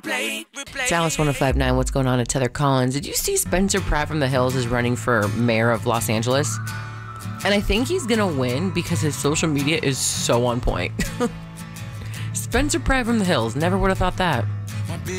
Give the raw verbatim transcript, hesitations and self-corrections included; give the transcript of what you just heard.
It's Alice one oh five point nine. What's going on at Tether Collins? Did you see Spencer Pratt from The Hills is running for mayor of Los Angeles? And I think he's going to win because his social media is so on point. Spencer Pratt from The Hills. Never would have thought that.